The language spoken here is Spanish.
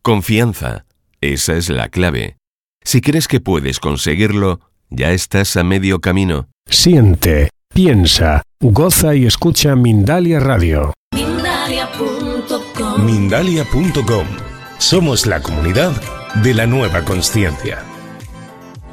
Confianza. Esa es la clave. Si crees que puedes conseguirlo, ya estás a medio camino. Siente, piensa, goza y escucha Mindalia Radio. Mindalia.com. Mindalia.com. Somos la comunidad de la nueva consciencia.